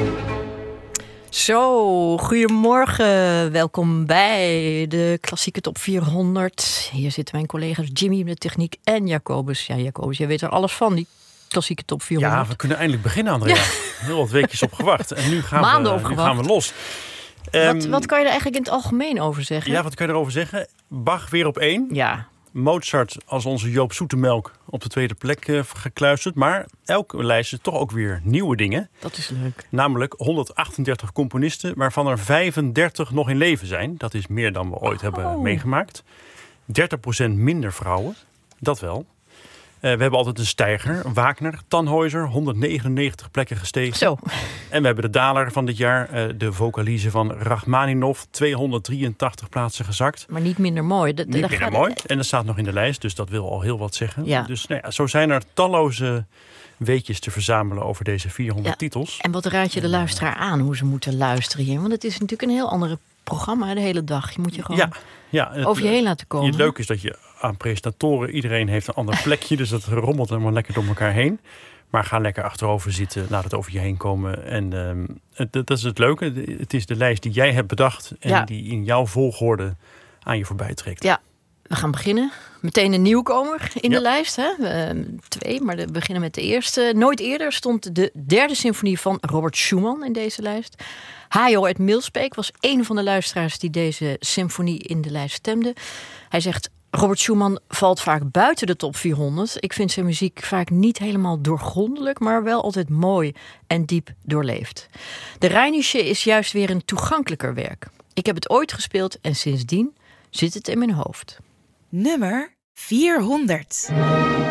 Zo, goedemorgen. Welkom bij de klassieke top 400. Hier zitten mijn collega's Jimmy met de techniek en Jacobus. Ja, Jacobus, jij weet er alles van, die klassieke top 400. Ja, we kunnen eindelijk beginnen, Andrea. Ja. Heel wat weekjes op gewacht. En nu gaan we los. Wat kan je er eigenlijk in het algemeen over zeggen? Ja, wat kan je erover zeggen? Bach weer op 1. Ja. Mozart als onze Joop Zoetemelk op de tweede plek gekluisterd. Maar elke lijst is toch ook weer nieuwe dingen. Dat is leuk. Namelijk 138 componisten, waarvan er 35 nog in leven zijn. Dat is meer dan we ooit hebben meegemaakt. 30% minder vrouwen. Dat wel. We hebben altijd een stijger. Wagner, Tannhäuser, 199 plekken gestegen. Zo. En we hebben de daler van dit jaar. De vocalize van Rachmaninov, 283 plaatsen gezakt. Maar niet minder mooi. Niet minder mooi. En dat staat nog in de lijst, dus dat wil al heel wat zeggen. Ja. Dus zo zijn er talloze weetjes te verzamelen over deze 400 titels. En wat raad je de luisteraar aan hoe ze moeten luisteren hier? Want het is natuurlijk een heel andere programma de hele dag. Je moet je gewoon over je heen laten komen. Het leuke is dat je aan presentatoren, iedereen heeft een ander plekje. Dus dat rommelt helemaal lekker door elkaar heen. Maar ga lekker achterover zitten, laat het over je heen komen. En dat is het leuke. Het is de lijst die jij hebt bedacht en die in jouw volgorde aan je voorbij trekt. Ja, we gaan beginnen. Meteen een nieuwkomer in de lijst. Hè? 2, maar we beginnen met de eerste. Nooit eerder stond de derde symfonie van Robert Schumann in deze lijst. Hajo uit Milsbeek was een van de luisteraars die deze symfonie in de lijst stemde. Hij zegt: Robert Schumann valt vaak buiten de top 400. Ik vind zijn muziek vaak niet helemaal doorgrondelijk, maar wel altijd mooi en diep doorleefd. De Rheinische is juist weer een toegankelijker werk. Ik heb het ooit gespeeld en sindsdien zit het in mijn hoofd. Nummer 400.